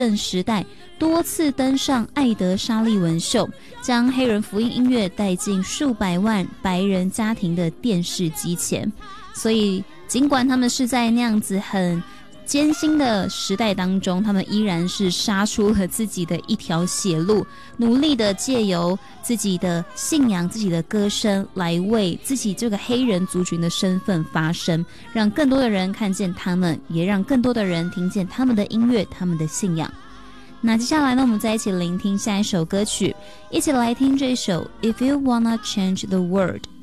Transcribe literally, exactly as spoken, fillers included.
时代多次登上艾德莎利文秀，将黑人福音音乐带进数百万白人家庭的电视机前。所以尽管他们是在那样子很艰辛的时代当中，他们依然是杀出了自己的一条血路，努力的借由自己的信仰、自己的歌声来为自己这个黑人族群的身份发声，让更多的人看见他们，也让更多的人听见他们的音乐、他们的信仰。那接下来呢，我们再一起聆听下一首歌曲，一起来听这首 If You Wanna Change the World。